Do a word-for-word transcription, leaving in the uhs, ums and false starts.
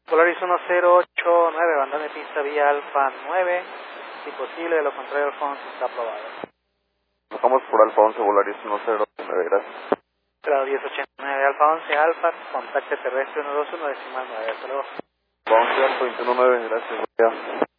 Polaris uno cero ocho nueve, abandone pista vía Alfa nueve, si posible, de lo contrario Alfa once está aprobado. Bajamos por Alfa once, Polaris uno cero nueve, gracias. Grado diez ochenta y nueve, Alfa once, Alfa, contacte terrestre uno dos uno, decimal nueve, hasta luego. Alfa once, Alfa veintiuno nueve, gracias. Ya.